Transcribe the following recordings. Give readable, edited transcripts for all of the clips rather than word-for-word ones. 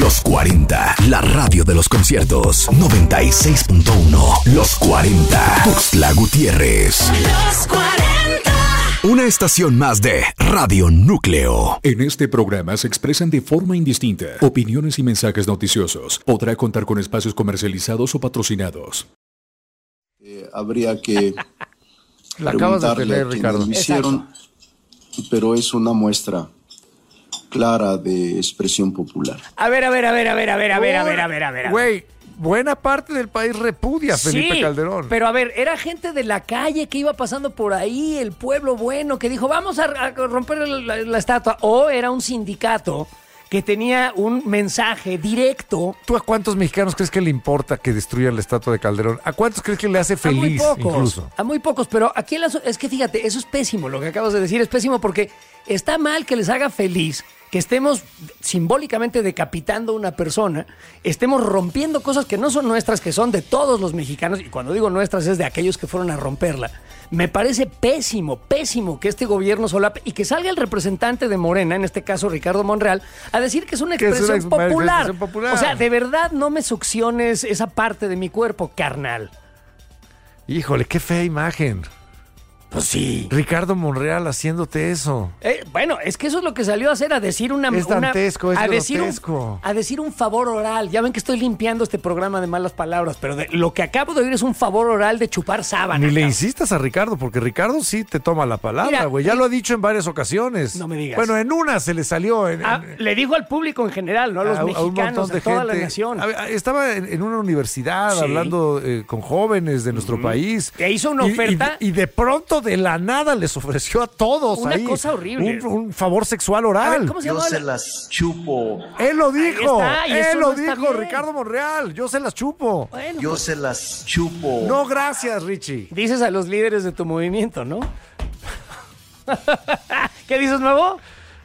Los 40, la radio de los conciertos. 96.1. Los 40. Tuxtla Gutiérrez. Los 40. Una estación más de Radio Núcleo. En este programa se expresan de forma indistinta opiniones y mensajes noticiosos. Podrá contar con espacios comercializados o patrocinados. Habría que La acabas de preguntarle leer, a quienes Ricardo. lo hicieron, pero es una muestra clara de expresión popular. A ver. Güey, buena parte del país repudia a Felipe Sí, Calderón. Pero a ver, era gente de la calle que iba pasando por ahí, el pueblo bueno, que dijo, vamos a romper la estatua. O era un sindicato que tenía un mensaje directo. ¿Tú a cuántos mexicanos crees que le importa que destruyan la estatua de Calderón? ¿A cuántos crees que le hace feliz incluso? A muy pocos, pero aquí es que fíjate, eso es pésimo, lo que acabas de decir es pésimo porque está mal que les haga feliz que estemos simbólicamente decapitando a una persona, estemos rompiendo cosas que no son nuestras, que son de todos los mexicanos, y cuando digo nuestras es de aquellos que fueron a romperla. Me parece pésimo que este gobierno solape y que salga el representante de Morena, en este caso Ricardo Monreal, a decir que es una expresión popular. O sea, de verdad no me succiones esa parte de mi cuerpo, carnal. Híjole, qué fea imagen. Pues sí. Ricardo Monreal haciéndote eso. Bueno, es que eso es lo que salió a hacer, a decir Es dantesco, es grotesco. a decir un favor oral. Ya ven que estoy limpiando este programa de malas palabras, pero lo que acabo de oír es un favor oral de chupar sábana. Ni le cabrón. insistas a Ricardo, porque Ricardo sí te toma la palabra, Mira, güey. Ya lo ha dicho en varias ocasiones. No me digas. Bueno, en una se le salió. Le dijo al público en general, no a los un mexicanos, montón de toda la gente. nación. Estaba en una universidad Sí. hablando con jóvenes de nuestro país. Que hizo una oferta. Y de pronto, de la nada, les ofreció a todos Una ahí cosa horrible. un favor sexual oral. A ver, ¿cómo se llama? las chupo. Él lo dijo. Ahí está, y eso Él no lo está dijo, bien. Ricardo Monreal. Yo se las chupo. Bueno, Yo se las chupo. No, gracias, Richie. dices a los líderes de tu movimiento, ¿no? ¿Qué dices nuevo?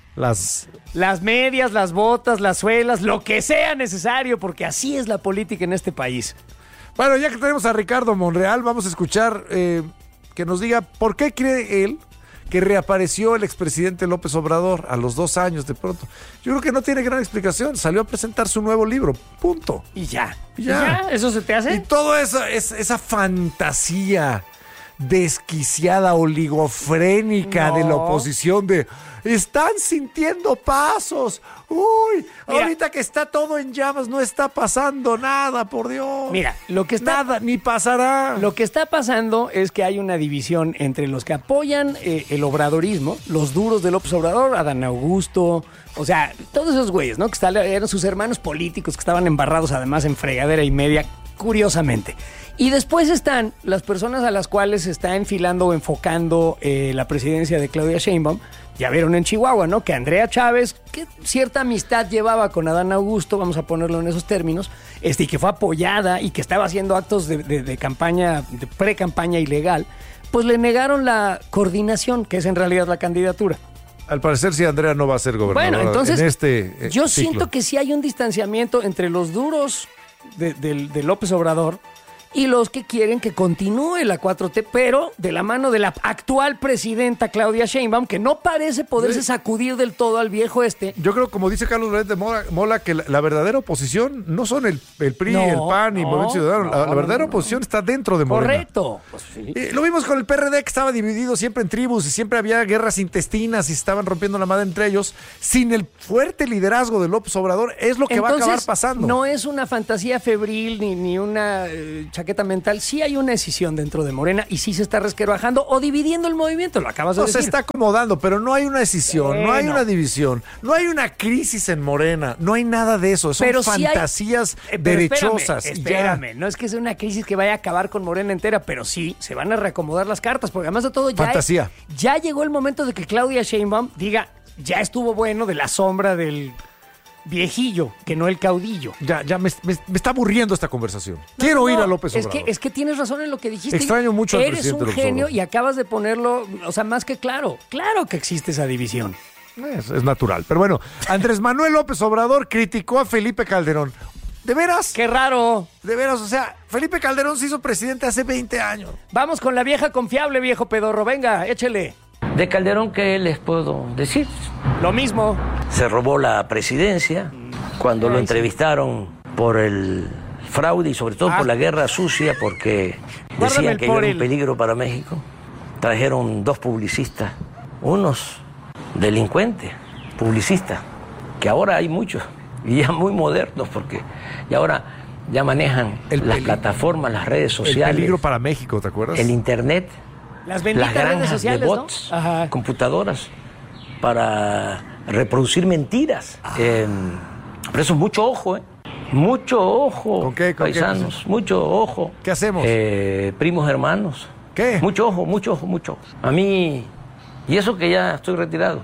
Las Las medias, las botas, las suelas, lo que sea necesario, porque así es la política en este país. Bueno, ya que tenemos a Ricardo Monreal, vamos a escuchar que nos diga por qué cree él que reapareció el expresidente López Obrador a los 2 años de pronto. Yo creo que no tiene gran explicación. Salió a presentar su nuevo libro. Punto. Y ya. Y ya. ¿Eso se te hace? Y todo eso, esa fantasía desquiciada, oligofrénica de la oposición de están sintiendo pasos. Uy, Mira, ahorita que está todo en llamas, no está pasando nada, por Dios. Mira, lo que está... Nada, ni pasará. Lo que está pasando es que hay una división entre los que apoyan el obradorismo, los duros de López Obrador, Adán Augusto, o sea, todos esos güeyes, ¿no? Que eran sus hermanos políticos que estaban embarrados además en fregadera y media, curiosamente. Y después están las personas a las cuales se está enfilando o enfocando la presidencia de Claudia Sheinbaum. Ya vieron en Chihuahua, ¿no? Que Andrea Chávez, que cierta amistad llevaba con Adán Augusto, vamos a ponerlo en esos términos, y que fue apoyada y que estaba haciendo actos de campaña, de pre-campaña ilegal, pues le negaron la coordinación, que es en realidad la candidatura. Al parecer, sí, Andrea no va a ser gobernadora. Bueno, entonces, en este yo ciclo. siento que sí hay un distanciamiento entre los duros de López Obrador y los que quieren que continúe la 4T, pero de la mano de la actual presidenta Claudia Sheinbaum, que no parece poderse sacudir del todo al viejo este. Yo creo, como dice Carlos Loret de Mola, que la verdadera oposición no son el PRI, No, el PAN y no, Movimiento Ciudadano. no, La verdadera no. oposición está dentro de Morena. Correcto. Pues sí. Lo vimos con el PRD, que estaba dividido siempre en tribus y siempre había guerras intestinas y se estaban rompiendo la madre entre ellos. Sin el fuerte liderazgo de López Obrador, es lo que va a acabar pasando. No es una fantasía febril ni una chaqueta mental. Sí hay una decisión dentro de Morena y sí se está resquebrajando o dividiendo el movimiento, lo acabas de decir. Se está acomodando, pero no hay una decisión, no hay una división, no hay una crisis en Morena, no hay nada de eso. Son Pero sí fantasías hay, pero derechosas. Espérame, no es que sea una crisis que vaya a acabar con Morena entera, pero sí se van a reacomodar las cartas, porque además de todo ya llegó el momento de que Claudia Sheinbaum diga, ya estuvo bueno de la sombra del viejillo, que no el caudillo. Ya me está aburriendo esta conversación. Quiero oír a López Obrador. Es que tienes razón en lo que dijiste. Extraño mucho al Eres presidente un López genio Obrador. y acabas de ponerlo, o sea, más que claro. Claro que existe esa división. Es natural. Pero bueno, Andrés Manuel López Obrador criticó a Felipe Calderón. ¿De veras? ¡Qué raro! De veras, o sea, Felipe Calderón se hizo presidente hace 20 años. Vamos con la vieja confiable, viejo pedorro. Venga, échele. De Calderón, ¿qué les puedo decir? Lo mismo. Se robó la presidencia, cuando lo entrevistaron por el fraude y sobre todo por la guerra sucia, porque decían que yo era un peligro para México. Trajeron 2 publicistas, unos delincuentes, publicistas, que ahora hay muchos, y ya muy modernos, porque y ahora ya manejan las plataformas, las redes sociales. El peligro para México, ¿te acuerdas? El internet, las benditas redes sociales, de bots, ¿no? Computadoras, para reproducir mentiras. Pero eso es mucho ojo, ¿eh? Mucho ojo, ¿Con qué? paisanos, mucho ojo. ¿Qué hacemos? Primos hermanos. ¿Qué? Mucho ojo, mucho ojo, mucho ojo. A mí, y eso que ya estoy retirado.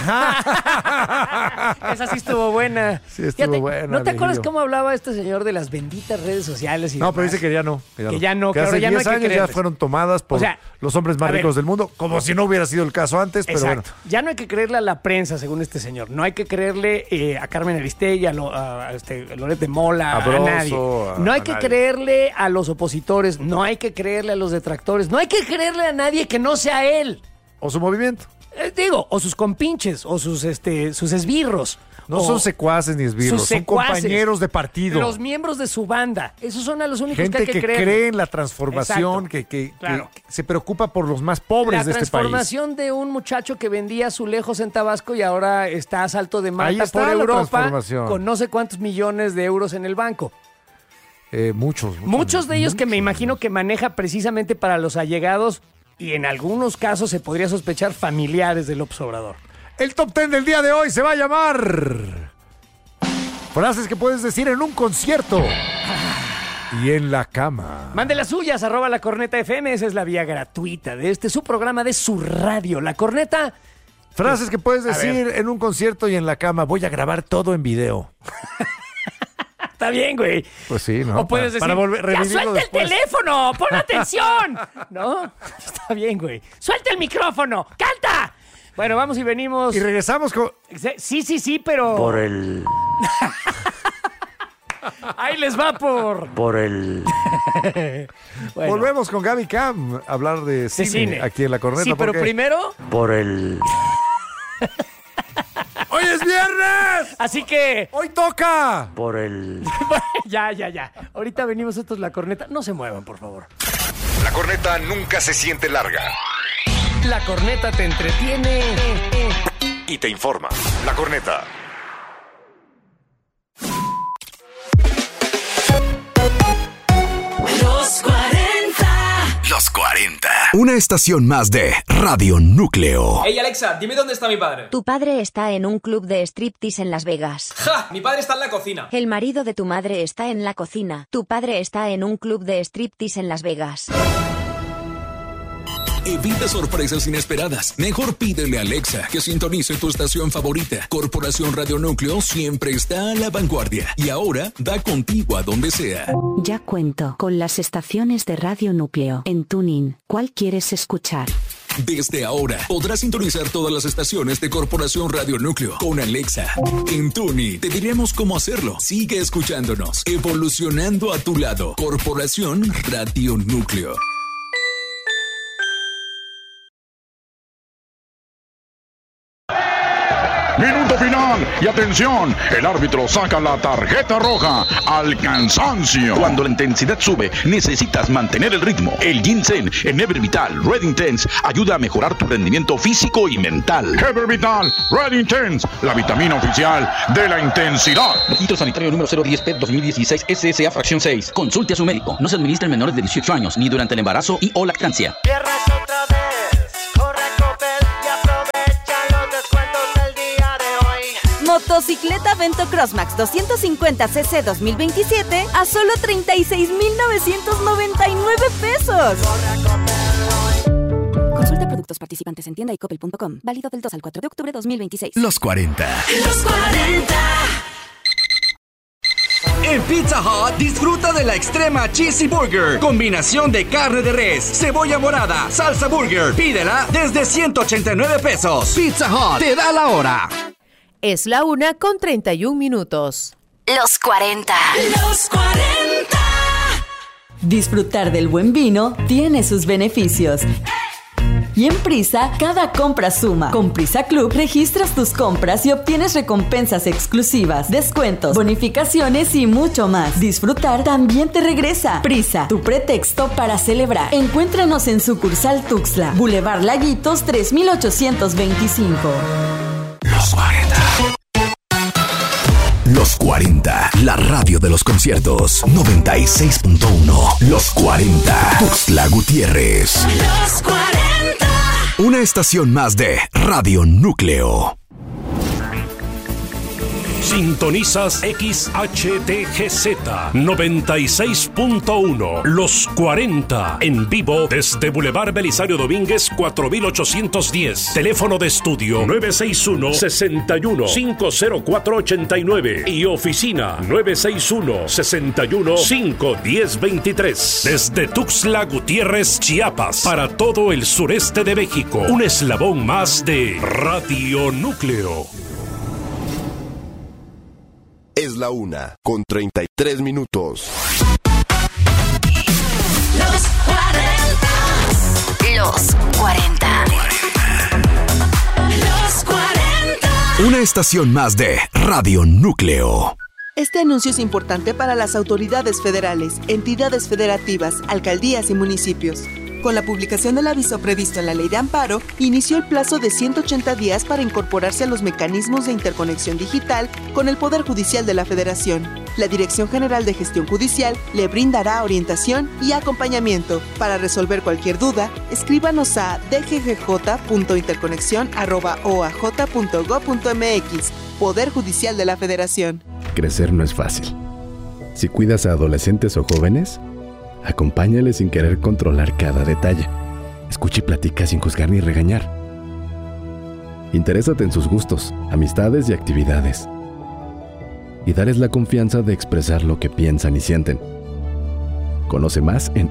Ajá. Esa sí estuvo buena. Sí, estuvo buena. ¿No te acuerdas cómo hablaba este señor de las benditas redes sociales? No, pero dice que ya no. Que ya no, que hace 10 años ya fueron tomadas por los hombres más ricos del mundo, como si no hubiera sido el caso antes, pero bueno. Ya no hay que creerle a la prensa, según este señor. No hay que creerle a Carmen Aristegui, a Loret de Mola, a nadie. No hay que creerle a los opositores, no hay que creerle a los detractores, no hay que creerle a nadie que no sea él. O su movimiento. O sus compinches, o sus esbirros. No son secuaces ni esbirros, son compañeros de partido. Los miembros de su banda. Esos son a los únicos gente que hay que creer. Cree en la transformación, que se preocupa por los más pobres de este país. La transformación de un muchacho que vendía azulejos en Tabasco y ahora está a salto de mata por Europa con no sé cuántos millones de euros en el banco. Muchos de ellos que me imagino que maneja precisamente para los allegados y en algunos casos se podría sospechar familiares de López Obrador. El top 10 del día de hoy se va a llamar frases que puedes decir en un concierto y en la cama. Mande las suyas, @La Corneta FM. Esa es la vía gratuita de su programa, de su radio, La Corneta. Frases que puedes decir en un concierto y en la cama. Voy a grabar todo en video. Está bien, güey. Pues sí, ¿no? O puedes decir, ¡ya suelta el teléfono! ¡Pon atención! ¿No? Está bien, güey. ¡Suelta el micrófono! ¡Canta! Bueno, vamos y venimos. Y regresamos con... Sí, pero... Por el... Ahí les va por el... Bueno. Volvemos con Gaby Cam a hablar de cine aquí en La Corneta. Sí, pero primero... Por el... ¡Hoy es viernes! Así que... ¡Hoy toca! Por el... Ya. Ahorita venimos, esto es La Corneta. No se muevan, por favor. La Corneta nunca se siente larga. La Corneta te entretiene y te informa. La Corneta. Los 40. Una estación más de Radio Núcleo. Hey Alexa, dime dónde está mi padre. Tu padre está en un club de striptease en Las Vegas. ¡Ja! Mi padre está en la cocina. El marido de tu madre está en la cocina. Tu padre está en un club de striptease en Las Vegas. Evita sorpresas inesperadas. Mejor pídele a Alexa que sintonice tu estación favorita. Corporación Radio Núcleo siempre está a la vanguardia y ahora da contigo a donde sea. Ya cuento con las estaciones de Radio Núcleo en TuneIn. ¿Cuál quieres escuchar? Desde ahora podrás sintonizar todas las estaciones de Corporación Radio Núcleo con Alexa. En TuneIn te diremos cómo hacerlo. Sigue escuchándonos, evolucionando a tu lado. Corporación Radio Núcleo. Minuto final y atención, el árbitro saca la tarjeta roja al cansancio. Cuando la intensidad sube, necesitas mantener el ritmo. El ginseng en Ever Vital Red Intense ayuda a mejorar tu rendimiento físico y mental. Ever Vital Red Intense, la vitamina oficial de la intensidad. Registro sanitario número 010P 2016 SSA fracción 6. Consulte a su médico. No se administra en menores de 18 años ni durante el embarazo y o lactancia. Motocicleta Vento Crossmax 250cc 2027 a solo 36,999 pesos. Consulta productos participantes en tienda y coppel.com. Válido del 2 al 4 de octubre 2026. Los 40. Los 40. En Pizza Hut, disfruta de la extrema Cheesy Burger. Combinación de carne de res, cebolla morada, salsa burger. Pídela desde 189 pesos. Pizza Hut, te da la hora. Es la 1:31. Los 40. Los 40. Disfrutar del buen vino tiene sus beneficios. Y en Prisa, cada compra suma. Con Prisa Club, registras tus compras y obtienes recompensas exclusivas, descuentos, bonificaciones y mucho más. Disfrutar también te regresa. Prisa, tu pretexto para celebrar. Encuéntranos en sucursal Tuxtla, Boulevard Laguitos 3825. Los 40. Los 40, la radio de los conciertos. 96.1. Los 40. Tuxtla Gutiérrez. Los 40. Una estación más de Radio Núcleo. Sintonizas XHTGZ 96.1 Los 40 en vivo desde Boulevard Belisario Domínguez 4810. Teléfono de estudio 961-61-50489 y oficina 961-61-51023. Desde Tuxtla Gutiérrez, Chiapas, para todo el sureste de México. Un eslabón más de Radio Núcleo. Es la 1:33. Los 40. Los 40. Los 40. Una estación más de Radio Núcleo. Este anuncio es importante para las autoridades federales, entidades federativas, alcaldías y municipios. Con la publicación del aviso previsto en la Ley de Amparo, inició el plazo de 180 días para incorporarse a los mecanismos de interconexión digital con el Poder Judicial de la Federación. La Dirección General de Gestión Judicial le brindará orientación y acompañamiento. Para resolver cualquier duda, escríbanos a dggj.interconexión@oaj.gov.mx. Poder Judicial de la Federación. Crecer no es fácil. Si cuidas a adolescentes o jóvenes, acompáñales sin querer controlar cada detalle. Escucha y platica sin juzgar ni regañar. Interésate en sus gustos, amistades y actividades. Y darles la confianza de expresar lo que piensan y sienten. Conoce más en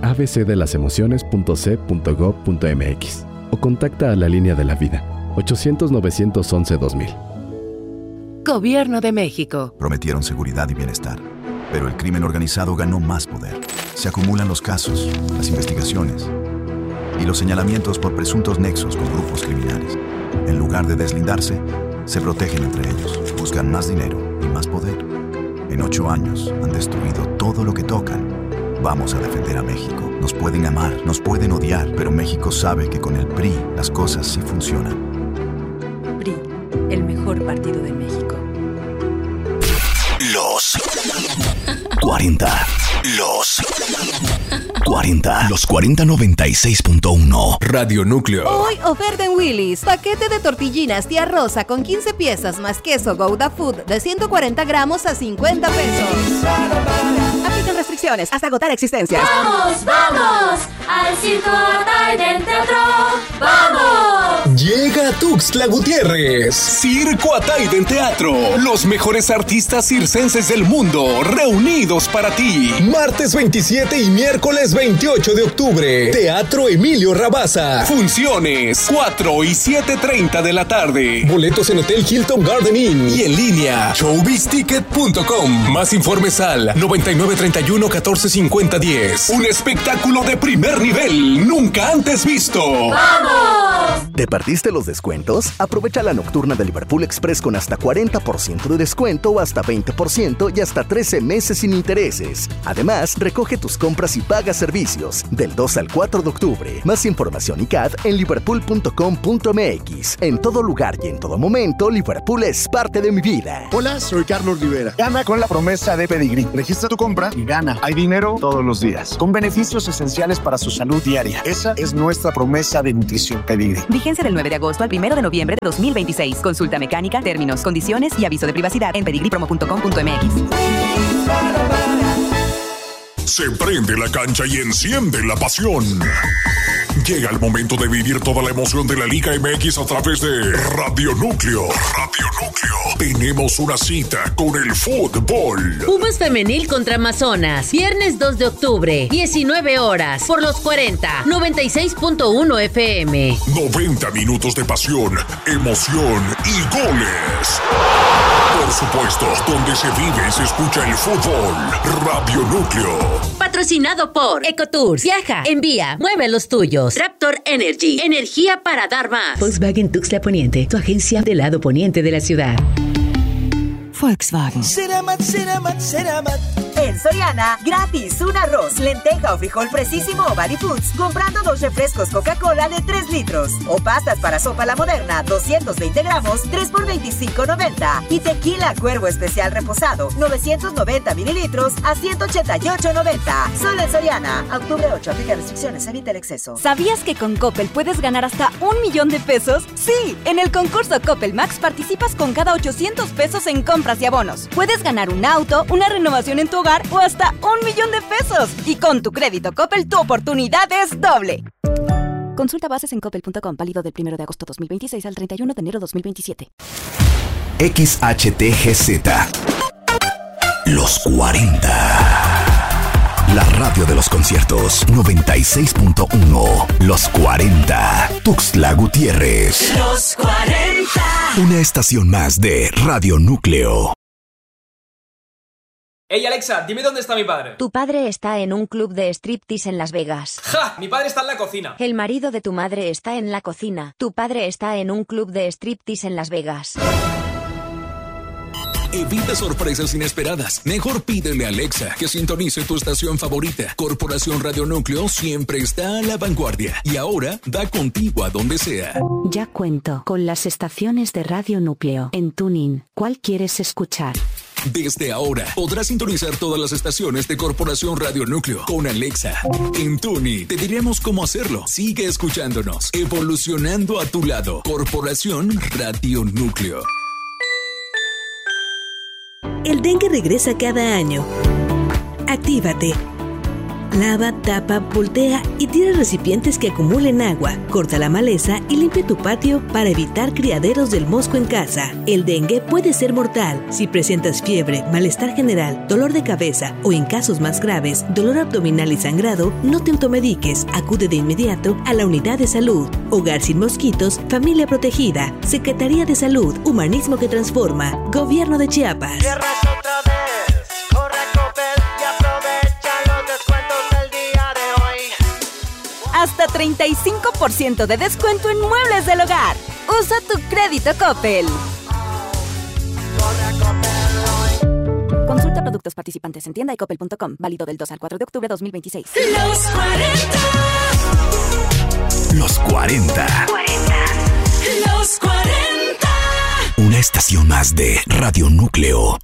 abcdelasemociones.c.gov.mx o contacta a la Línea de la Vida, 800-911-2000. Gobierno de México. Prometieron seguridad y bienestar, pero el crimen organizado ganó más poder. Se acumulan los casos, las investigaciones y los señalamientos por presuntos nexos con grupos criminales. En lugar de deslindarse, se protegen entre ellos, buscan más dinero y más poder. En 8 años han destruido todo lo que tocan. Vamos a defender a México. Nos pueden amar, nos pueden odiar, pero México sabe que con el PRI las cosas sí funcionan. PRI, el mejor partido de México. Los 40. Los 40. Los 40 96.1. Radio Núcleo. Hoy oferta en Willy's. Paquete de tortillinas tía Rosa con 15 piezas más queso Gouda Food de 140 gramos a 50 pesos. Aplican restricciones hasta agotar existencias. ¡Vamos, vamos! ¡Al Circo Ataide Teatro! ¡Vamos! Llega Tuxtla Gutiérrez. Circo Ataide Teatro. Los mejores artistas circenses del mundo reunidos para ti. Martes 27 y miércoles 28 de octubre. Teatro Emilio Rabasa. Funciones 4 y 7:30 de la tarde. Boletos en Hotel Hilton Garden Inn y en línea showbizticket.com. Más informes al 9931-1450-10. Un espectáculo de primer nivel nunca antes visto. ¡Vamos! ¿Te perdiste los descuentos? Aprovecha la nocturna de Liverpool Express con hasta 40% de descuento o hasta 20% y hasta 13 meses sin intereses. Además, recoge tus compras y paga servicios del 2 al 4 de octubre. Más información y CAD en liverpool.com.mx. En todo lugar y en todo momento, Liverpool es parte de mi vida. Hola, soy Carlos Rivera. Gana con la promesa de Pedigrí. Registra tu compra y gana. Hay dinero todos los días, con beneficios esenciales para su salud diaria. Esa es nuestra promesa de nutrición Pedigrí. Vigencia del 9 de agosto al 1 de noviembre de 2026. Consulta mecánica, términos, condiciones y aviso de privacidad en pedigripromo.com.mx. Se prende la cancha y enciende la pasión. Llega el momento de vivir toda la emoción de la Liga MX a través de Radio Núcleo. Radio Núcleo. Tenemos una cita con el fútbol. Pumas Femenil contra Amazonas. Viernes 2 de octubre, 19 horas. Por los 40, 96.1 FM. 90 minutos de pasión, emoción y goles. Por supuesto, donde se vive y se escucha el fútbol. Radio Núcleo. Patrocinado por Ecotours. Viaja, envía, mueve los tuyos. Raptor Energy. Energía para dar más. Volkswagen Tuxtla Poniente, tu agencia del lado poniente de la ciudad. Volkswagen. Ceramat. En Soriana, gratis un arroz, lenteja o frijol Precisimo o Body Foods comprando 2 refrescos Coca-Cola de 3 litros. O pastas para sopa La Moderna, 220 gramos, 3 por $25.90. Y tequila Cuervo Especial Reposado, 990 mililitros a $188.90. Solo en Soriana. Octubre 8, aplica restricciones, evita el exceso. ¿Sabías que con Coppel puedes ganar hasta $1,000,000? Sí, en el concurso Coppel Max participas con cada $800 en compras y abonos. Puedes ganar un auto, una renovación en tu hogar o hasta $1,000,000. Y con tu crédito Coppel, tu oportunidad es doble. Consulta bases en coppel.com, válido del 1 de agosto 2026 al 31 de enero 2027. XHTGZ. Los 40. La radio de los conciertos 96.1. Los 40. Tuxtla Gutiérrez. Los 40. Una estación más de Radio Núcleo. Hey Alexa, dime dónde está mi padre. Tu padre está en un club de striptease en Las Vegas. ¡Ja! Mi padre está en la cocina. El marido de tu madre está en la cocina. Tu padre está en un club de striptease en Las Vegas. Evita sorpresas inesperadas. Mejor pídele a Alexa que sintonice tu estación favorita. Corporación Radio Núcleo siempre está a la vanguardia y ahora da contigo a donde sea. Ya cuento con las estaciones de Radio Núcleo en TuneIn. ¿Cuál quieres escuchar? Desde ahora podrás sintonizar todas las estaciones de Corporación Radio Núcleo con Alexa. En TuneIn te diremos cómo hacerlo. Sigue escuchándonos, evolucionando a tu lado. Corporación Radio Núcleo. El dengue regresa cada año. Actívate. Lava, tapa, voltea y tira recipientes que acumulen agua. Corta la maleza y limpia tu patio para evitar criaderos del mosco en casa. El dengue puede ser mortal. Si presentas fiebre, malestar general, dolor de cabeza o en casos más graves, dolor abdominal y sangrado, no te automediques. Acude de inmediato a la unidad de salud. Hogar sin mosquitos, familia protegida. Secretaría de Salud, Humanismo que transforma. Gobierno de Chiapas. Hasta 35% de descuento en muebles del hogar. Usa tu crédito Coppel. Consulta productos participantes en tienda y coppel.com. Válido del 2 al 4 de octubre 2026. Los 40. Los 40. Los 40. Una estación más de Radio Núcleo.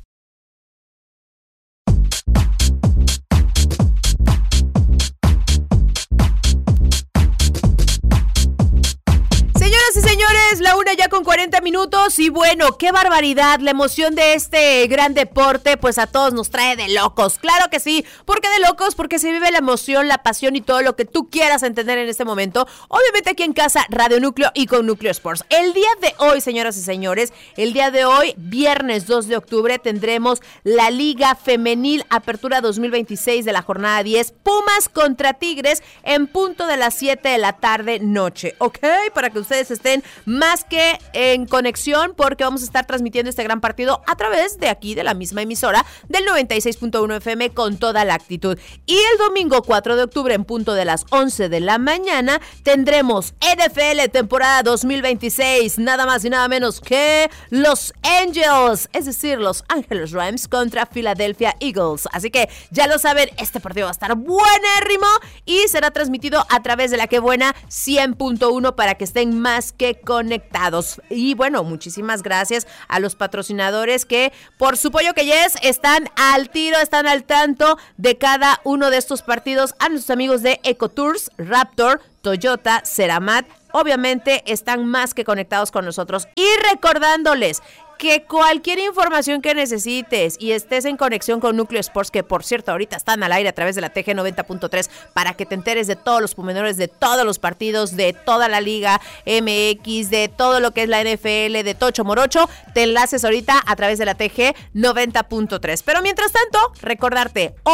Señoras y señores, la 1 ya con 40 minutos y bueno, qué barbaridad, la emoción de este gran deporte pues a todos nos trae de locos, claro que sí, ¿por qué de locos? Porque se vive la emoción, la pasión y todo lo que tú quieras entender en este momento, obviamente aquí en casa, Radio Núcleo y con Núcleo Sports. El día de hoy, señoras y señores, el día de hoy, viernes 2 de octubre, tendremos la Liga Femenil Apertura 2026 de la jornada 10, Pumas contra Tigres en punto de las 7 de la tarde noche, ¿ok? Para que ustedes estén más que en conexión porque vamos a estar transmitiendo este gran partido a través de aquí, de la misma emisora del 96.1 FM con toda la actitud. Y el domingo 4 de octubre en punto de las 11 de la mañana tendremos NFL temporada 2026, nada más y nada menos que Los Angels, es decir, Los Ángeles Rams contra Philadelphia Eagles. Así que ya lo saben, este partido va a estar buenérrimo y será transmitido a través de la que buena 100.1 para que estén más que conectados. Y bueno, muchísimas gracias a los patrocinadores que por su pollo que yes están al tiro, están al tanto de cada uno de estos partidos. A nuestros amigos de Ecotours, Raptor, Toyota, Ceramat, obviamente están más que conectados con nosotros. Y recordándoles que cualquier información que necesites y estés en conexión con Núcleo Sports, que por cierto ahorita están al aire a través de la TG 90.3 para que te enteres de todos los pormenores, de todos los partidos, de toda la Liga MX, de todo lo que es la NFL, de Tocho Morocho, te enlaces ahorita a través de la TG 90.3. Pero mientras tanto, recordarte, hoy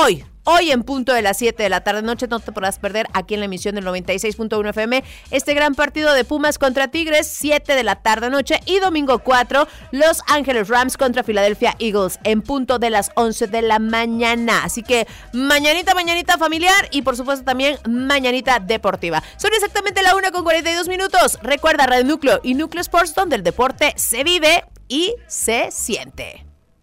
hoy en punto de las 7 de la tarde-noche. No te podrás perder aquí en la emisión del 96.1 FM este gran partido de Pumas contra Tigres, 7 de la tarde-noche. Y domingo 4, Los Ángeles Rams contra Philadelphia Eagles en punto de las 11 de la mañana. Así que mañanita familiar y por supuesto también mañanita deportiva. Son exactamente la 1:42. Recuerda Radio Núcleo y Núcleo Sports, donde el deporte se vive y se siente.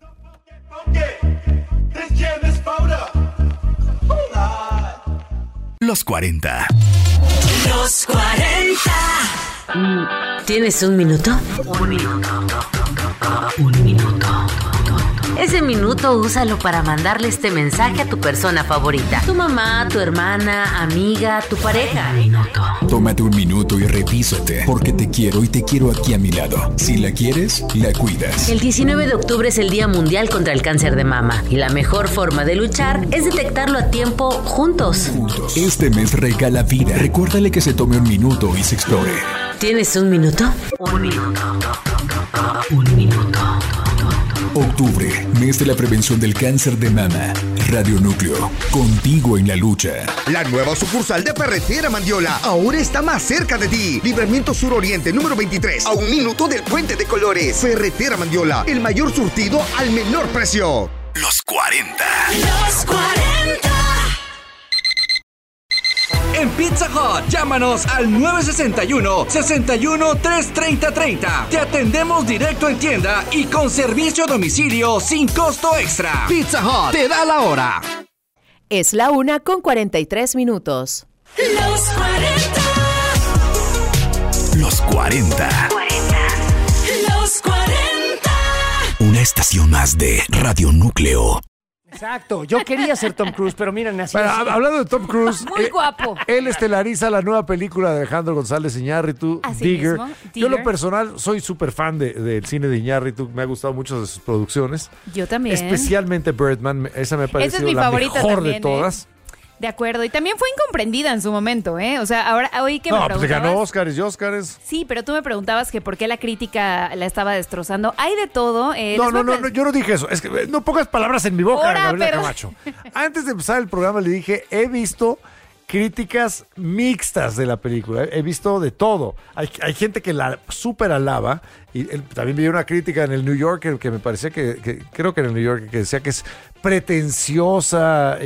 Los 40. Los 40. ¿Tienes un minuto? Un minuto. Ese minuto úsalo para mandarle este mensaje a tu persona favorita. Tu mamá, tu hermana, amiga, tu pareja. Tómate un minuto y revísate, porque te quiero y te quiero aquí a mi lado. Si la quieres, la cuidas. El 19 de octubre es el Día Mundial contra el Cáncer de Mama y la mejor forma de luchar es detectarlo a tiempo juntos. Este mes regala vida. Recuérdale que se tome un minuto y se explore. ¿Tienes un minuto? Un minuto. Octubre, mes de la prevención del cáncer de mama. Radio Núcleo, contigo en la lucha. La nueva sucursal de Ferretera Mandiola ahora está más cerca de ti. Libramiento Sur Oriente, número 23, a 1 minuto del Puente de Colores. Ferretera Mandiola, el mayor surtido al menor precio. Los 40. Los 40. En Pizza Hut, llámanos al 961-61-330-30. Te atendemos directo en tienda y con servicio a domicilio sin costo extra. Pizza Hut te da la hora. Es la 1:43. Los 40. Los 40. Los 40. Una estación más de Radio Núcleo. Exacto, yo quería ser Tom Cruise, pero miren, así bueno, es. Hablando de Tom Cruise, muy guapo. Él estelariza la nueva película de Alejandro González Iñárritu, Digger. Yo en lo personal soy súper fan del cine de Iñárritu, me ha gustado mucho de sus producciones. Yo también. Especialmente Birdman, esa me ha parecido la mejor de todas. De acuerdo, y también fue incomprendida en su momento, ¿eh? O sea, ahora hoy que me preguntabas... pues ganó Óscares y Óscares. Sí, pero tú me preguntabas que por qué la crítica la estaba destrozando. Hay de todo. No, yo no dije eso. Es que no pongas palabras en mi boca, Gabriela Camacho. Antes de empezar el programa le dije, he visto críticas mixtas de la película. He visto de todo. Hay gente que la súper alaba. Y también vi una crítica en el New Yorker que me parecía que creo que en el New Yorker que decía que es pretenciosa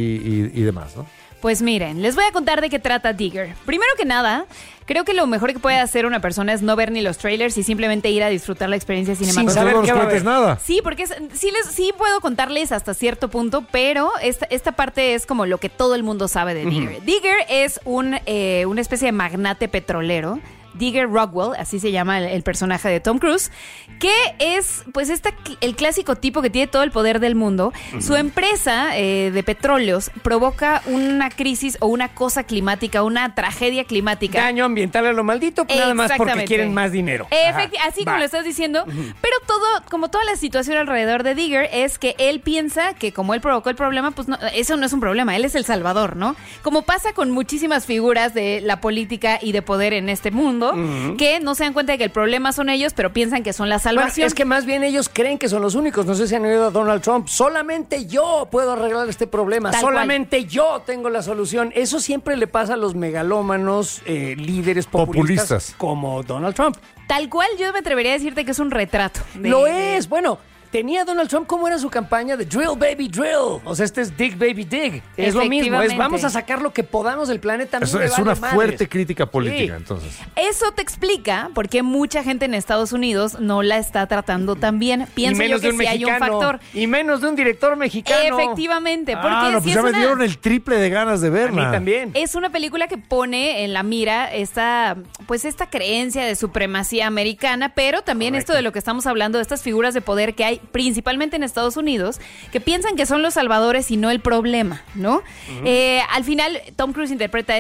y demás, ¿no? Pues miren, les voy a contar de qué trata Digger. Primero que nada, creo que lo mejor que puede hacer una persona es no ver ni los trailers y simplemente ir a disfrutar la experiencia cinematográfica. Sin saber qué va a ver. Nada. Sí, porque sí puedo contarles hasta cierto punto, pero esta parte es como lo que todo el mundo sabe de Digger. Digger es una especie de magnate petrolero. Digger Rockwell, así se llama el personaje de Tom Cruise, que es pues el clásico tipo que tiene todo el poder del mundo. Su empresa de petróleos provoca una crisis o una cosa climática, una tragedia climática. Daño ambiental a lo maldito, nada más porque quieren más dinero. Así como lo estás diciendo, pero como toda la situación alrededor de Digger es que él piensa que como él provocó el problema, pues no, eso no es un problema, él es el salvador, ¿no? Como pasa con muchísimas figuras de la política y de poder en este mundo, que no se dan cuenta de que el problema son ellos, pero piensan que son la salvación. Bueno, es que más bien ellos creen que son los únicos. No sé si han oído a Donald Trump. Solamente yo puedo arreglar este problema. Solamente yo tengo la solución. Eso siempre le pasa a los megalómanos, líderes populistas como Donald Trump. Tal cual, yo me atrevería a decirte que es un retrato. Lo es, bueno... Tenía Donald Trump, ¿cómo era su campaña de Drill Baby Drill? O sea, este es Dig Baby Dig. Es lo mismo, vamos a sacar lo que podamos del planeta. Eso es una fuerte crítica política, entonces. Eso te explica por qué mucha gente en Estados Unidos no la está tratando tan bien. Pienso yo que sí hay un factor. Y menos de un director mexicano. Efectivamente. Porque pues ya me dieron el triple de ganas de verla. A mí también. Es una película que pone en la mira esta creencia de supremacía americana, pero también esto de lo que estamos hablando, de estas figuras de poder que hay principalmente en Estados Unidos, que piensan que son los salvadores y no el problema, ¿no? Al final, Tom Cruise interpreta a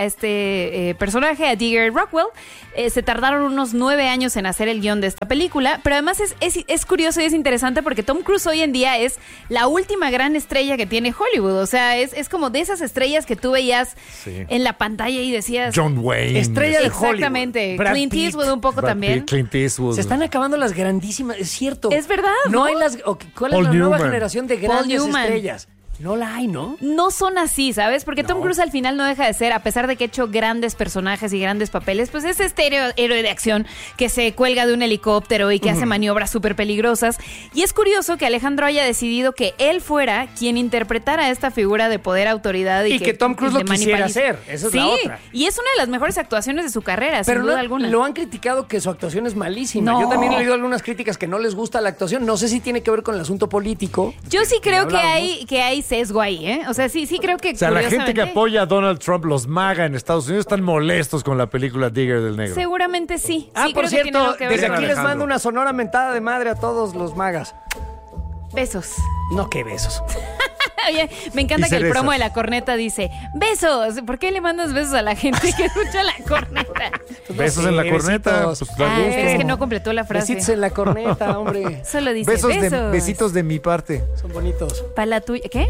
este personaje, a Digger Rockwell. Se tardaron unos 9 años en hacer el guión de esta película, pero además es curioso y es interesante porque Tom Cruise hoy en día es la última gran estrella que tiene Hollywood. O sea, es como de esas estrellas que tú veías en la pantalla y decías... John Wayne. Estrella de Hollywood. Exactamente. Clint Eastwood un poco también. Clint Eastwood. Se están acabando las grandísimas, es cierto. Es verdad. No hay ¿cuál es la nueva generación de grandes estrellas? No la hay, ¿no? No son así, ¿sabes? Porque Tom Cruise al final no deja de ser, a pesar de que ha hecho grandes personajes y grandes papeles, pues es este héroe de acción que se cuelga de un helicóptero y que hace maniobras súper peligrosas. Y es curioso que Alejandro haya decidido que él fuera quien interpretara esta figura de poder, autoridad y que Tom Cruise lo quisiera hacer. Esa es la otra. Y es una de las mejores actuaciones de su carrera, sin duda alguna. Lo han criticado que su actuación es malísima. No. Yo también he leído algunas críticas que no les gusta la actuación. No sé si tiene que ver con el asunto político. Yo sí creo que hay sesgo ahí, ¿eh? O sea, sí creo que... O sea, la gente que apoya a Donald Trump, los MAGA en Estados Unidos, están molestos con la película Digger del Negro. Seguramente sí. Sí, por cierto, desde aquí les Alejandro. mando una sonora mentada de madre a todos los MAGAs. Besos. No, qué besos. Oye, me encanta Y que el cerezas. promo de la corneta dice, besos. ¿Por qué le mandas besos a la gente que escucha la corneta? Besos en la corneta. besitos. Pues, da gusto. Es que no completó la frase. Besitos en la corneta, hombre. Solo dice Besos. Besitos de mi parte. Son bonitos. Para la tuya. ¿Qué?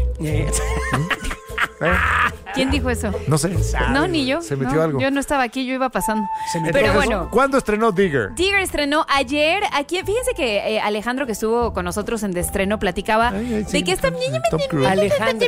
¿Quién dijo eso? No sé. No, ni yo. Se metió No, algo. Yo no estaba aquí, yo iba pasando. Pero Entonces, bueno. ¿cuándo estrenó Digger? Digger estrenó ayer. Aquí, fíjense que Alejandro, que estuvo con nosotros en de estreno, platicaba de que esta Tom Cruise. Alejandro.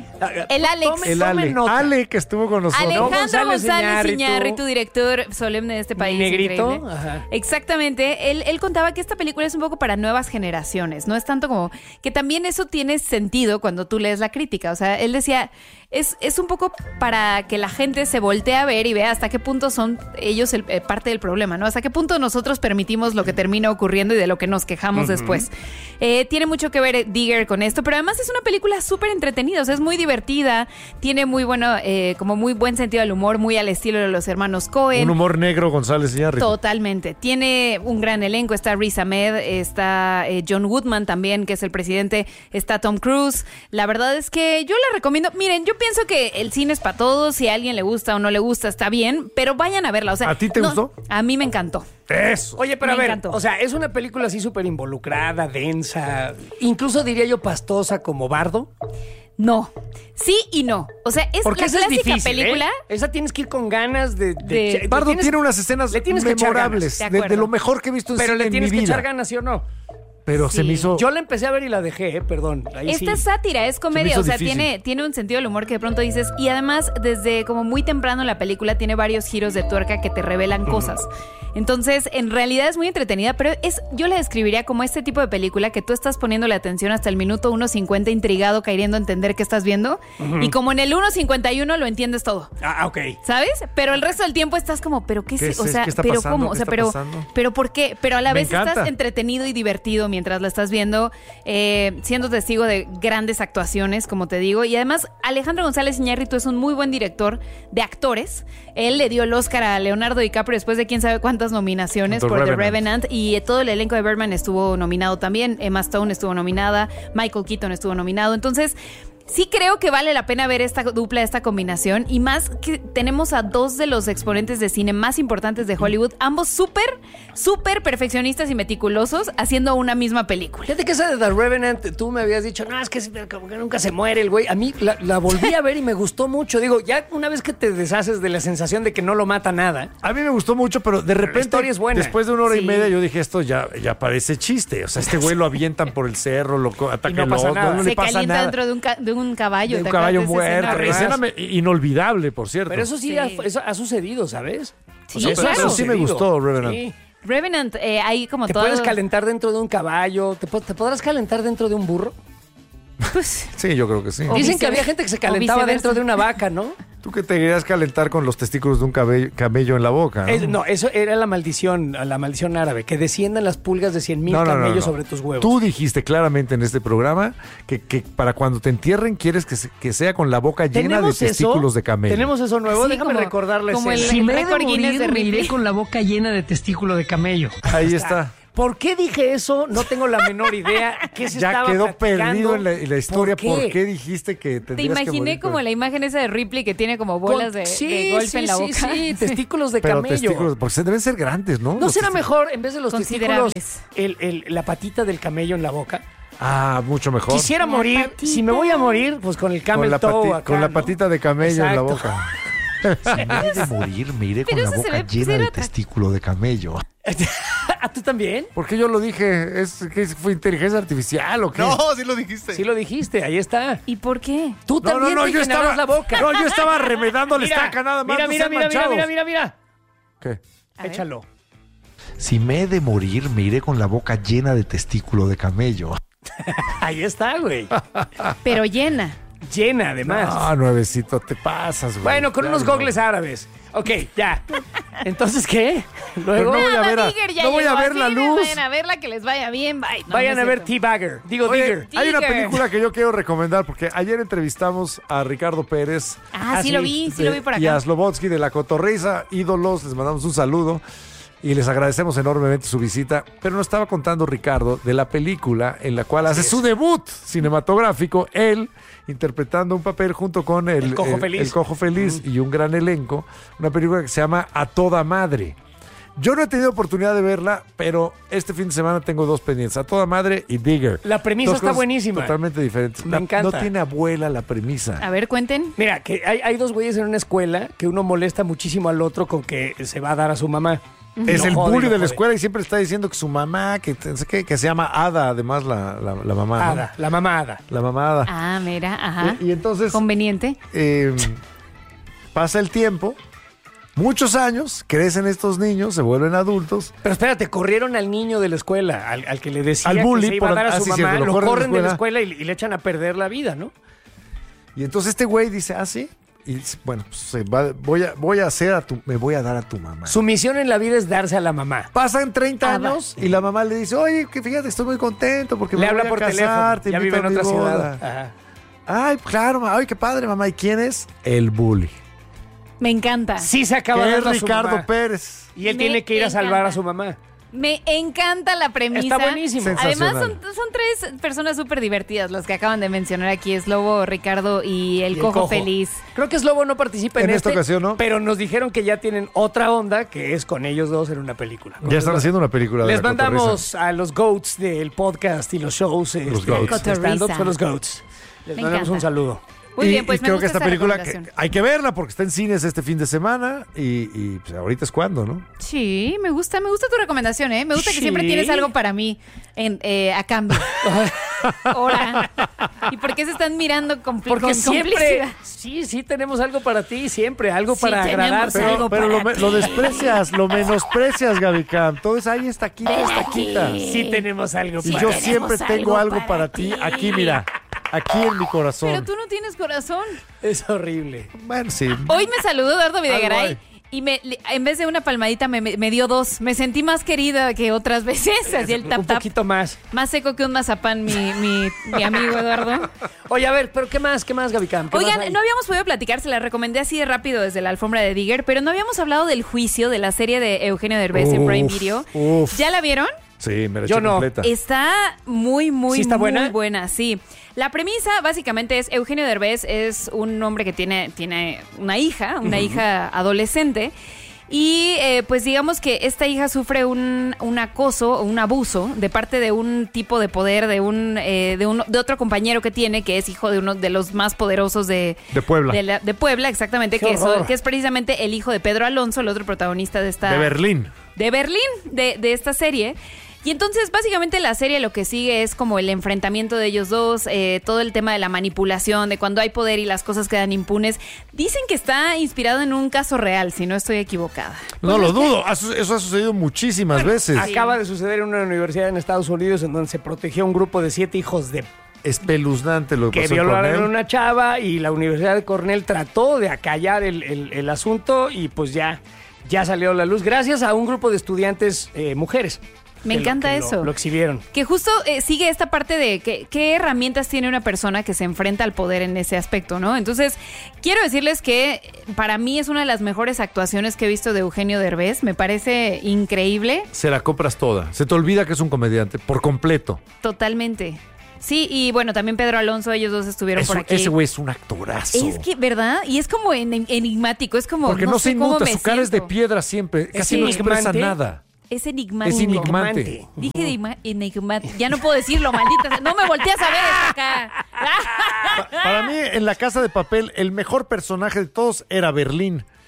El Alex. El Ale. Ale, que estuvo con nosotros. Alejandro González Iñárritu. Iñárritu, director solemne de este país. Negrito. Increíble. Ajá. Exactamente. Él contaba que esta película es un poco para nuevas generaciones. No es tanto como... Que también eso tiene sentido cuando tú lees la crítica. O sea, él decía... Es un poco para que la gente se voltee a ver y vea hasta qué punto son ellos parte del problema, ¿no? Hasta qué punto nosotros permitimos lo que termina ocurriendo y de lo que nos quejamos después. Tiene mucho que ver Digger con esto, pero además es una película súper entretenida, o sea, es muy divertida, tiene muy bueno, como muy buen sentido del humor, muy al estilo de los hermanos Coen. Un humor negro, González Iñárritu. Totalmente. Tiene un gran elenco. Está Riz Ahmed, está John Goodman también, que es el presidente. Está Tom Cruise. La verdad es que yo la recomiendo. Miren, yo pienso que el cine es para todos. Si a alguien le gusta o no le gusta, está bien. Pero vayan a verla. O sea, ¿a ti te gustó? A mí me encantó. Eso. Oye, pero Me a ver, encantó. o sea, es una película así súper involucrada, densa, incluso diría yo pastosa como Bardo. No. Sí y no. O sea, es Porque la esa clásica es difícil, película. Esa tienes que ir con ganas de Bardo tiene unas escenas le tienes que echar memorables, ganas. De de lo mejor que he visto en pero cine le tienes en mi que vida. echar ganas, ¿sí o no? Pero se me hizo... Yo la empecé a ver y la dejé, perdón. Ahí Esta es sí. sátira, es Se comedia, me hizo o sea, difícil. tiene un sentido del humor que de pronto dices, y además desde como muy temprano la película tiene varios giros de tuerca que te revelan cosas. Entonces, en realidad es muy entretenida, pero yo la describiría como este tipo de película que tú estás poniéndole atención hasta el minuto 1:50 intrigado, queriendo entender qué estás viendo, y como en el 1:51 lo entiendes todo. Ah, ok. ¿Sabes? Pero el resto del tiempo estás como, ¿pero qué ¿Qué es? O es? sea, ¿Qué está ¿pero pasando? cómo? O ¿Qué sea, está pero pasando? ¿pero por qué? Pero a la Me vez encanta. estás entretenido y divertido mientras la estás viendo, siendo testigo de grandes actuaciones, como te digo. Y además, Alejandro González Iñárritu es un muy buen director de actores. Él le dio el Oscar a Leonardo DiCaprio después de quién sabe cuántas nominaciones por The Revenant. Y todo el elenco de Birdman estuvo nominado también. Emma Stone estuvo nominada. Michael Keaton estuvo nominado. Entonces... sí creo que vale la pena ver esta dupla, esta combinación, y más que tenemos a dos de los exponentes de cine más importantes de Hollywood, ambos súper perfeccionistas y meticulosos, haciendo una misma película. Fíjate que esa de The Revenant, tú me habías dicho, no, es que como que nunca se muere el güey. A mí la volví a ver y me gustó mucho. Digo, ya una vez que te deshaces de la sensación de que no lo mata nada. A mí me gustó mucho, pero de repente, la historia es buena. después de 1 hora y Sí. media, yo dije, esto ya parece chiste. O sea, este güey lo avientan por el cerro, lo ataca Y no el pasa otro, nada. no Se le pasa calienta nada. dentro de un caballo. De un ¿te caballo acuerdas de esa muerto. escena? Escena inolvidable, por cierto. Pero eso sí, eso ha sucedido, ¿sabes? Sí, O sea, claro. Eso sí me gustó, Revenant. Sí. Revenant, hay como Te todo... puedes calentar dentro de un caballo, te podrás calentar dentro de un burro. Sí, yo creo que sí. O Dicen que viceversa. había gente que se calentaba O viceversa. dentro de una vaca, ¿no? Tú que te querías calentar con los testículos de un camello en la boca, ¿no? No, eso era la maldición árabe, que desciendan las pulgas de 100,000 camellos sobre tus huevos. Tú dijiste claramente en este programa que para cuando te entierren quieres que sea con la boca llena de ¿Tenemos testículos eso? de camello. Tenemos eso nuevo, Sí, déjame como- recordarles. como el- Si me he de récord Guinness morir, de me Ripley. iré con la boca llena de testículo de camello. Ahí está. ¿Por qué dije eso? No tengo la menor idea. ¿Qué se Ya estaba quedó platicando? perdido en la historia. ¿Por ¿Por qué? qué dijiste que Te tendrías que imaginé morir como con- la imagen esa de Ripley que tiene como bolas de golpe en la boca. Sí, testículos de Pero camello. testículos, porque se deben ser grandes, ¿no? ¿No Los será testículos. mejor, en vez de los testículos, Considerables. la patita del camello en la boca? Ah, mucho mejor. Quisiera La morir. patita. Si me voy a morir, pues con el camel toe acá, con la ¿no? patita de camello en la Exacto. boca. Si me he de morir, me iré con Pero la eso se boca ve llena cero de testículo de camello. ¿Ah, tú también? Porque yo lo dije. ¿Qué fue inteligencia artificial o qué? No, sí lo dijiste. Sí lo dijiste, ahí está. ¿Y por qué? Tú también te yo llenabas la boca. No, yo estaba remedando la estaca nada más. Mira. ¿Qué? Échalo. Si me he de morir, me iré con la boca llena de testículo de camello. Ahí está, güey. Pero llena. Llena, además. No, nuevecito, te pasas, güey. Bueno, con unos gogles árabes. Ok, ya. Entonces, ¿qué? Luego no voy a ver la luz. Vayan a verla, que les vaya bien. Bye. No, vayan no a ver cierto. T-Bagger. Digo, Digger. Hay una película que yo quiero recomendar porque ayer entrevistamos a Ricardo Pérez. Sí lo vi por acá. Y a Slobodsky de La Cotorriza, ídolos, les mandamos un saludo. Y les agradecemos enormemente su visita, pero nos estaba contando Ricardo de la película en la cual hace su debut cinematográfico, él interpretando un papel junto con el Cojo Feliz y un gran elenco, una película que se llama A Toda Madre. Yo no he tenido oportunidad de verla, pero este fin de semana tengo dos pendientes, A Toda Madre y Digger. La premisa está buenísima. Totalmente diferente. Me encanta. No tiene abuela la premisa. A ver, cuenten. Mira, que hay dos güeyes en una escuela que uno molesta muchísimo al otro con que se va a dar a su mamá. Es el bully de la escuela y siempre está diciendo que su mamá, que se llama Ada, además la mamá. Ada, ¿no? La mamá Ada. La mamá Ada. Ah, mira, ajá. Y entonces... Conveniente. Pasa el tiempo, muchos años, crecen estos niños, se vuelven adultos. Pero espérate, corrieron al niño de la escuela, al que le decía al bully, que se iba a dar a su mamá, cierto, lo corren de la escuela y le echan a perder la vida, ¿no? Y entonces este güey dice, ¿sí? Y dice, bueno, pues me voy a dar a tu mamá. Su misión en la vida es darse a la mamá. Pasan 30 años y la mamá le dice, oye, que fíjate, estoy muy contento porque le me habla voy a por casar, teléfono, ya vive en otra ciudad. Ajá. Ay, claro, ay, qué padre, mamá. ¿Y quién es? El bully. Me encanta. Sí se acaba de dar a su Ricardo mamá. Pérez. Y él tiene que ir a salvar a su mamá. Me encanta la premisa. Está buenísimo. Además, son tres personas súper divertidas las que acaban de mencionar aquí. Es Lobo, Ricardo y el Cojo Feliz. Creo que Slobo no participa en esta ocasión, ¿no? Pero nos dijeron que ya tienen otra onda, que es con ellos dos en una película. Ya están haciendo una película. Les mandamos a los GOATs del podcast y los shows. Los GOATs. Stand-up son los GOATs. Les mandamos un saludo. Muy bien, pues y creo que esta película hay que verla porque está en cines este fin de semana y pues ahorita es cuando, ¿no? Sí, me gusta tu recomendación, ¿eh? Me gusta que siempre tienes algo para mí a cambio. Ahora. ¿Y por qué se están mirando con complicidad? Sí, tenemos algo para ti, siempre, algo para agradar. Pero lo desprecias, lo menosprecias, Gaby Cam. Entonces ahí está quita. Sí tenemos algo y para yo ti. siempre tengo algo para ti. Aquí, mira. Aquí en mi corazón. Pero tú no tienes corazón. Es horrible. Bueno, sí. Hoy me saludó Eduardo Videgaray y en vez de una palmadita me dio dos. Me sentí más querida que otras veces. Así el tap-tap. Un poquito más. Más seco que un mazapán, mi amigo Eduardo. Oye, a ver, pero ¿qué más, Gaby Cam? Oigan, no habíamos podido platicar, se la recomendé así de rápido desde la alfombra de Digger, pero no habíamos hablado del juicio de la serie de Eugenio Derbez en Prime Video. ¿Ya la vieron? Sí, me la eché completa. Está muy ¿Sí está buena? muy buena, sí. La premisa básicamente es Eugenio Derbez es un hombre que tiene una hija adolescente. Y pues digamos que esta hija sufre un acoso o un abuso de parte de un tipo de poder, de otro compañero que tiene, que es hijo de uno de los más poderosos de Puebla. De Puebla, exactamente, que es precisamente el hijo de Pedro Alonso, el otro protagonista de esta... De Berlín, de esta serie. Y entonces, básicamente, la serie lo que sigue es como el enfrentamiento de ellos dos, todo el tema de la manipulación, de cuando hay poder y las cosas quedan impunes. Dicen que está inspirado en un caso real, si no estoy equivocada. No lo dudo, eso ha sucedido muchísimas veces. Acaba de suceder en una universidad en Estados Unidos en donde se protegió a un grupo de 7 hijos de... Espeluznante lo que pasó que violaron a una chava y la Universidad de Cornell trató de acallar el asunto y pues ya salió a la luz gracias a un grupo de estudiantes mujeres. Me encanta eso. Lo exhibieron. Que justo sigue esta parte de qué herramientas tiene una persona que se enfrenta al poder en ese aspecto, ¿no? Entonces, quiero decirles que para mí es una de las mejores actuaciones que he visto de Eugenio Derbez. Me parece increíble. Se la compras toda. Se te olvida que es un comediante por completo. Totalmente. Sí, y bueno, también Pedro Alonso, ellos dos estuvieron por aquí. Ese güey es un actorazo. Es que, ¿verdad? Y es como enigmático, es como... Porque no se inmuta, su cara es de piedra siempre, casi no expresa nada. Es enigmático. Es enigmante. Dije enigmático. Ya no puedo decirlo, maldita. No me volteas a ver esto acá. Para mí, en La Casa de Papel, el mejor personaje de todos era Berlín.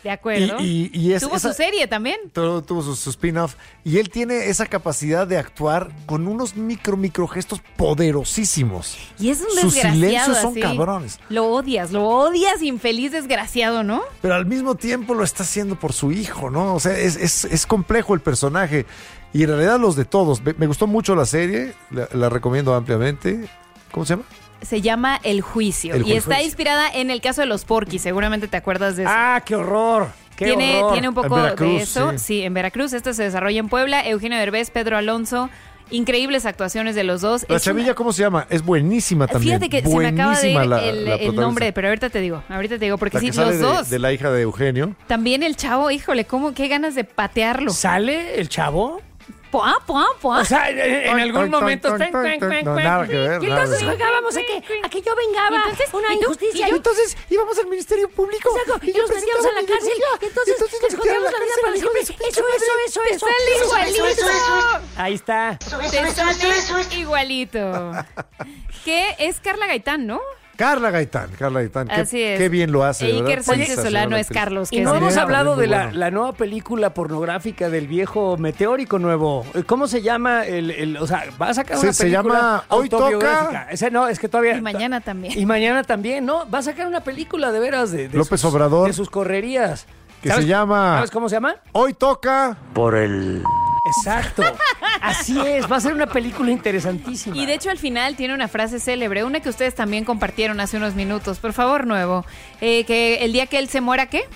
De acuerdo. Y tuvo su serie también. Tuvo su spin-off. Y él tiene esa capacidad de actuar con unos micro gestos poderosísimos. Y es un Sus desgraciado. silencios son así. cabrones. Lo odias, infeliz desgraciado, ¿no? Pero al mismo tiempo lo está haciendo por su hijo, ¿no? O sea, es complejo el personaje. Y en realidad los de todos. Me gustó mucho la serie, la recomiendo ampliamente. ¿Cómo se llama? Se llama El Juicio. Y está inspirada en el caso de los Porquis. Seguramente te acuerdas de eso. ¡Ah, qué horror! Tiene un poco Veracruz, de eso. sí. Sí, en Veracruz. Esto se desarrolla en Puebla. Eugenio Derbez, Pedro Alonso. Increíbles actuaciones de los dos. La chavilla, ¿cómo se llama? Es buenísima también. Fíjate que se me acaba de ir la el protagonista. nombre, pero ahorita te digo, porque La sí, que sale los dos. de la hija de Eugenio. También el chavo, híjole, qué ganas de patearlo. ¿Sale el chavo? ¡Pua! O sea, en algún momento... No, nada que ver. Y entonces jugábamos a que yo vengaba una injusticia. Y entonces íbamos al Ministerio Público. Exacto, y nos metíamos a la cárcel. Y entonces les jodíamos la vida para siempre. Eso. Te sale igualito. Ahí está. Te sale igualito. Que es Carla Gaitán, ¿no? Carla Gaitán. Así es. Qué bien lo hace. E Iker ¿verdad? Sánchez Sensacional Solano es actriz. Carlos. Y no hemos hablado de bueno. la nueva película pornográfica del viejo meteórico nuevo. ¿Cómo se llama? O sea, va a sacar una película se llama Hoy autobiográfica. Toca. Ese no, es que todavía... Y mañana también. Y mañana también, ¿no? Va a sacar una película de veras de López Obrador. de sus correrías. Que se llama... ¿Sabes cómo se llama? Hoy Toca. Por el... Exacto. Así es. Va a ser una película interesantísima. Y de hecho al final tiene una frase célebre, una que ustedes también compartieron hace unos minutos. Por favor, Nuevo. Que el día que él se muera, ¿qué?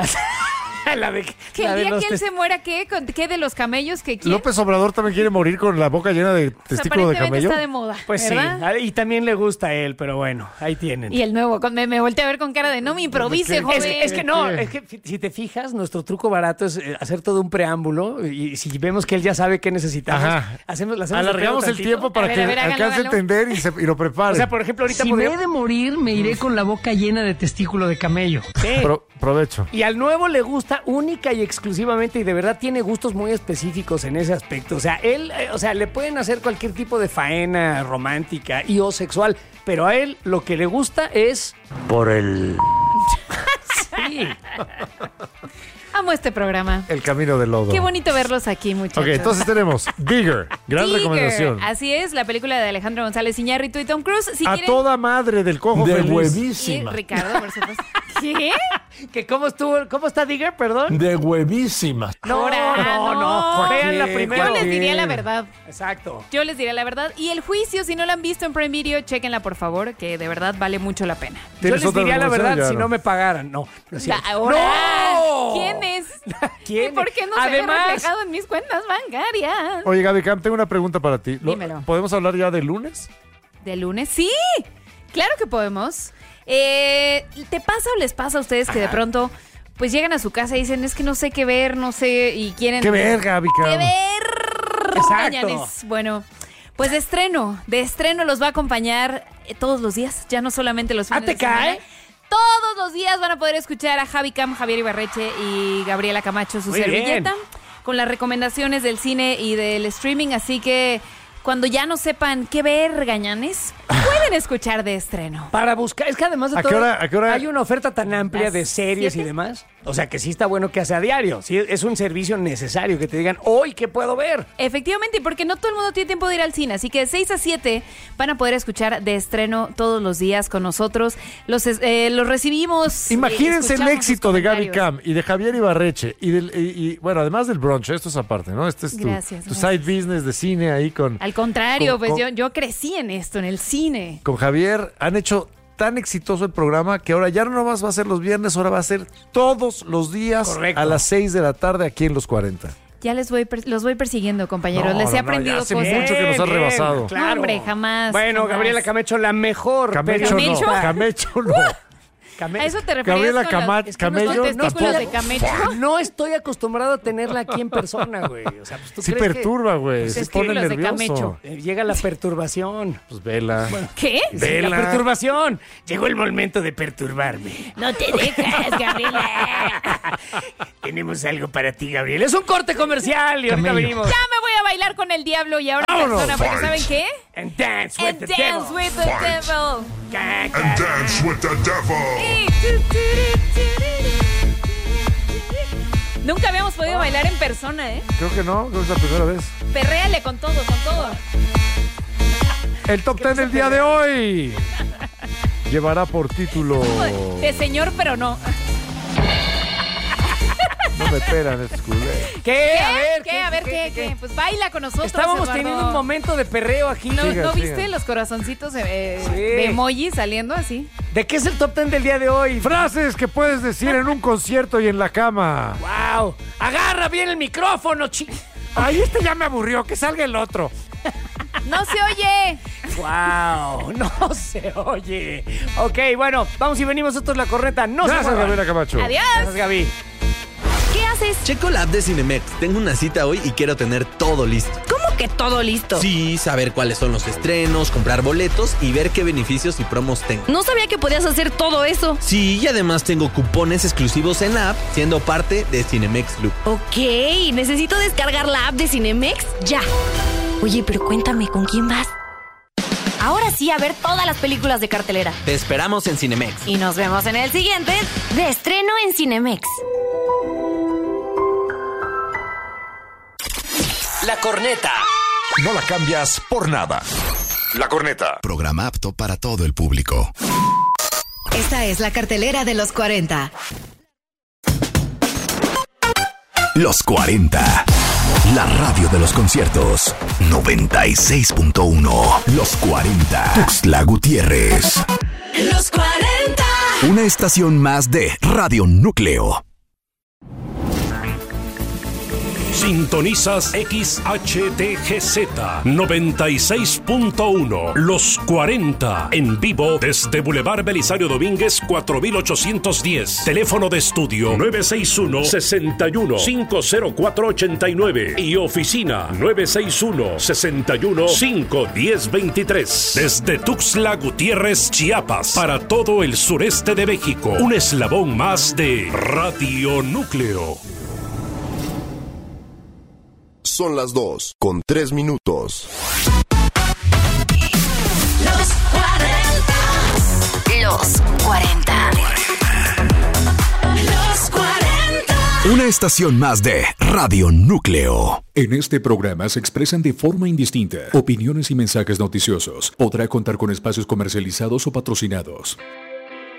Que el día que él se muera, ¿qué? ¿Qué de los camellos que quiere? López Obrador también quiere morir con la boca llena de testículo de camello. Está de moda, pues ¿verdad? Sí, y también le gusta a él, pero bueno, ahí tienen. Y el Nuevo, me volteé a ver con cara de no me improvise, joven. Es que si te fijas, nuestro truco barato es hacer todo un preámbulo y si vemos que él ya sabe qué necesitamos, alargamos el tiempo para que alcance a entender y lo prepare. O sea, por ejemplo, ahorita si me he de morir, me iré con la boca llena de testículo de camello. Sí. Provecho. Y al Nuevo le gusta única y exclusivamente y de verdad tiene gustos muy específicos en ese aspecto. O sea, él, le pueden hacer cualquier tipo de faena romántica y o sexual, pero a él lo que le gusta es... Por el... Sí. Amo este programa. El camino del lodo. Qué bonito verlos aquí, muchachos. Ok, entonces tenemos Digger. Gran recomendación. Así es, la película de Alejandro González Iñárritu y Tom Cruise. Si a quieren... toda madre del cojo de feliz. huevísima. Y Ricardo, por supuesto. ¿Qué? ¿Que cómo está Digger, perdón? De huevísima. No. Vean la primera. Yo les diría la verdad. Exacto. Yo les diría la verdad. Y El Juicio, si no la han visto en Prime Video, chéquenla, por favor, que de verdad vale mucho la pena. Yo les diría la verdad si no me pagaran. No es cierto. Ahora, ¡No! ¿quién es? ¿Quién? ¿Y por qué no se ve reflejado en mis cuentas bancarias? Oye, Gaby Cam, tengo una pregunta para ti. Dímelo. ¿Podemos hablar ya de lunes? ¿De lunes? Sí, claro que podemos. ¿Te pasa o les pasa a ustedes que de pronto pues llegan a su casa y dicen, es que no sé qué ver, no sé, y quieren... ¡Qué ver, Gaby Cam! ¡Qué ver! Exacto. Mañanes. Bueno, pues de estreno los va a acompañar todos los días, ya no solamente los fines de semana. Todos los días van a poder escuchar a Javi Cam, Javier Ibarreche y Gabriela Camacho, su Muy servilleta, bien. con las recomendaciones del cine y del streaming, así que cuando ya no sepan qué ver, gañanes, pueden escuchar de estreno. Para buscar, es que además de todo, ¿A qué hora? hay una oferta tan amplia de series 7. y demás. O sea, que sí está bueno que sea a diario. Sí, es un servicio necesario que te digan, hoy, ¿qué puedo ver? Efectivamente, porque no todo el mundo tiene tiempo de ir al cine, así que de 6 a 7 van a poder escuchar de estreno todos los días con nosotros. Los recibimos. Imagínense el escuchamos éxito sus de Gaby comentarios. Cam y de Javier Ibarreche y bueno, además del brunch, esto es aparte, ¿no? Este es Gracias, tu side business de cine ahí con... Al contrario, con- pues con- yo crecí en esto, en el cine. Con Javier han hecho tan exitoso el programa que ahora ya no nomás va a ser los viernes, ahora va a ser todos los días. Correcto. A las 6 de la tarde aquí en Los 40. Ya los voy persiguiendo, compañeros. No, Les he no, aprendido ya hace cosas. mucho que nos han rebasado. Claro. No, hombre, jamás. Bueno, jamás. Gabriela Camacho, la mejor Camecho periodista. no, Camecho no. ¿A eso te refieres? Gabriela con Cama- las- es que Camello los testículos de tampoco. camello? No estoy acostumbrado a tenerla aquí en persona, güey. O sea, pues, ¿tú Sí crees perturba, güey. Pues Se es que pone los de nervioso. Camecho. Llega la perturbación. Pues vela. ¿Qué? Sí, Vela. la perturbación. Llegó el momento de perturbarme. No te dejas, Gabriela. Tenemos algo para ti, Gabriel. Es un corte comercial y ahorita Camello. venimos. Ya me voy a bailar con el diablo y ahora en Vámonos. persona, porque ¿saben qué? And dance with And the dance devil. with the devil. Ca, ca, And dance with the devil. Y tu, tu, tu, tu, tu, tu. Nunca habíamos podido bailar en persona, ¿eh? Creo que no, es la primera vez. Perréale con todo, con todo. El top 10 del día de hoy llevará por título... De señor, pero no. No me esperan estos culés. ¿Qué? A ver, ¿qué? Pues baila con nosotros, Estábamos Eduardo. teniendo un momento de perreo aquí. ¿No viste los corazoncitos de emoji saliendo así? ¿De qué es el top 10 del día de hoy? Frases que puedes decir en un concierto y en la cama. ¡Wow! ¡Agarra bien el micrófono, Ay, ya me aburrió, que salga el otro. ¡No se oye! ¡Wow! ¡No se oye! Ok, bueno, vamos y venimos. Esto es La Corneta. Gracias, Gabriela Camacho. Adiós. Gracias, Gaby. ¿Qué haces? Checo la app de Cinemex. Tengo una cita hoy y quiero tener todo listo. ¿Cómo que todo listo? Sí, saber cuáles son los estrenos, comprar boletos y ver qué beneficios y promos tengo. No sabía que podías hacer todo eso. Sí, y además tengo cupones exclusivos en la app, siendo parte de Cinemex Club. Ok, necesito descargar la app de Cinemex ya. Oye, pero cuéntame, ¿con quién vas? Ahora sí, a ver todas las películas de cartelera. Te esperamos en Cinemex. Y nos vemos en el siguiente de estreno en Cinemex. La Corneta. No la cambias por nada. La Corneta. Programa apto para todo el público. Esta es la cartelera de los 40. Los 40. La radio de los conciertos. 96.1. Los 40. Tuxtla Gutiérrez. Los 40. Una estación más de Radio Núcleo. Sintonizas XHTGZ 96.1 Los 40 en vivo desde Boulevard Belisario Domínguez 4810. Teléfono de estudio 961-61-50489 y oficina 961-61-51023. Desde Tuxtla Gutiérrez, Chiapas, para todo el sureste de México. Un eslabón más de Radio Núcleo. Son las 2:03. Los 40. Los 40. Los 40. Una estación más de Radio Núcleo. En este programa se expresan de forma indistinta opiniones y mensajes noticiosos. Podrá contar con espacios comercializados o patrocinados.